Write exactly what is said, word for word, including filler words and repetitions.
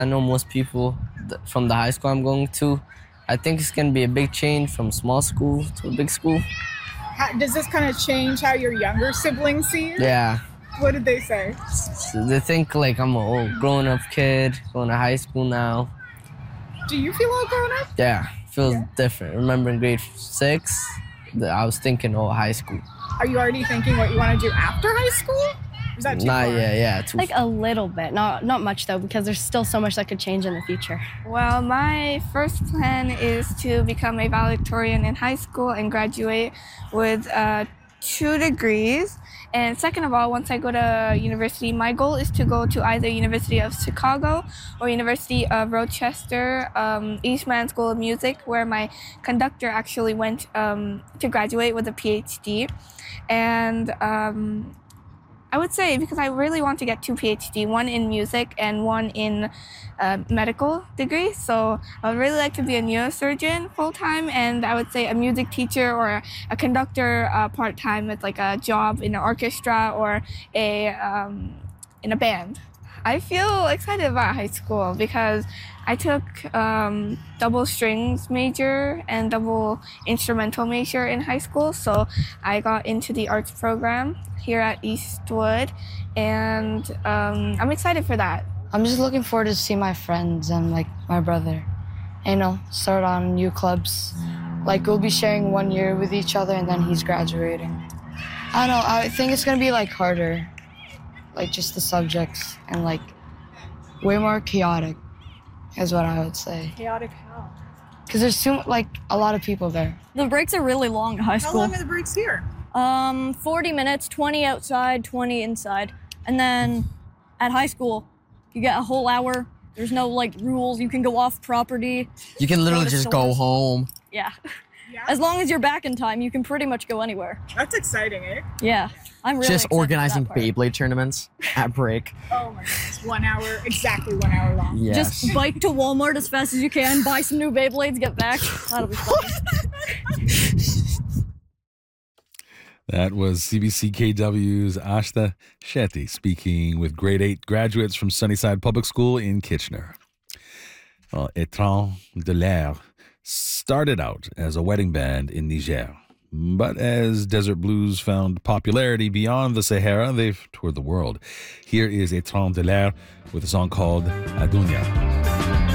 I know most people th- from the high school I'm going to. I think it's going to be a big change from small school to a big school. How, does this kind of change how your younger siblings see you? Yeah. What did they say? So they think like I'm an old grown-up kid going to high school now. Do you feel all grown up? Yeah, feels Yeah. different. Remember in grade six, the, I was thinking, oh, high school. Are you already thinking what you want to do after high school? Or is that too Not far? yet, yeah, too Like a little bit, not not much though, because there's still so much that could change in the future. Well, my first plan is to become a valedictorian in high school and graduate with uh, two degrees. And second of all, once I go to university, my goal is to go to either University of Chicago or University of Rochester, um, Eastman School of Music, where my conductor actually went um, to graduate with a PhD. And um, I would say, because I really want to get two PhD, one in music and one in uh, medical degree. So I would really like to be a neurosurgeon full-time, and I would say a music teacher or a, a conductor uh, part-time with like a job in an orchestra or a um, in a band. I feel excited about high school because I took um, double strings major and double instrumental major in high school. So I got into the arts program here at Eastwood, and um, I'm excited for that. I'm just looking forward to see my friends and like my brother, and, you know, start on new clubs. Like we'll be sharing one year with each other, and then he's graduating. I don't know. I think it's gonna be like harder, like just the subjects, and like way more chaotic, is what I would say. Chaotic how? Because there's too like a lot of people there. The breaks are really long at high How school. long are the breaks here? Um, forty minutes, twenty outside, twenty inside. And then at high school, you get a whole hour. There's no like rules. You can go off property. You can literally to just go stores. home. Yeah. Yeah. As long as you're back in time, you can pretty much go anywhere. That's exciting, eh? Yeah. I'm really Just excited for organizing that part. Beyblade tournaments at break. Oh my goodness. One hour, exactly one hour long. Yes. Just bike to Walmart as fast as you can, buy some new Beyblades, get back. That'll be fun. That was C B C K W's Ashta Shetty speaking with grade eight graduates from Sunnyside Public School in Kitchener. Well, Étrange de l'Air started out as a wedding band in Niger, but as Desert Blues found popularity beyond the Sahara, they've toured the world. Here is Étrange de l'Air with a song called Adunia.